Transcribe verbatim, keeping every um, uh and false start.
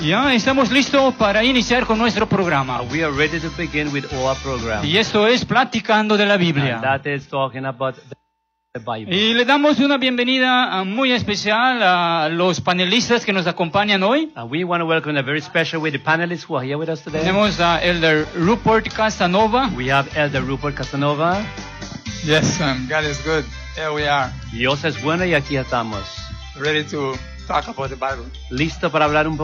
Ya estamos listos para iniciar con nuestro programa. Uh, we are ready to begin with our program. Y esto es Platicando de la Biblia. And that is talking about the Bible. Y le damos una bienvenida uh, muy especial a los panelistas que nos acompañan hoy. And we want to welcome a very special way the panelists who are here with us today. Tenemos a Elder Rupert Casanova. We have Elder Rupert Casanova. Yes, um, God is good. Here we are, Dios es bueno y aquí estamos. ready to talk about the Bible. Listo para hablar un